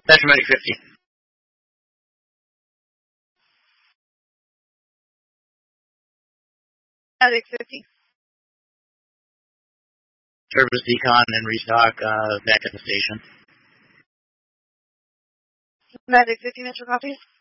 Central Medic 50. Medic 50. Service decon and restock back at the station. Medic 50, Metro copies.